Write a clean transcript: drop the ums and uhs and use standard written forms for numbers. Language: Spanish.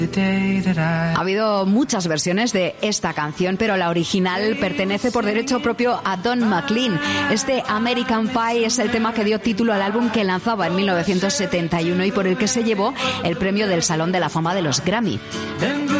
Ha habido muchas versiones de esta canción, pero la original pertenece por derecho propio a Don McLean. Este American Pie es el tema que dio título al álbum que lanzaba en 1971 y por el que se llevó el premio del Salón de la Fama de los Grammy.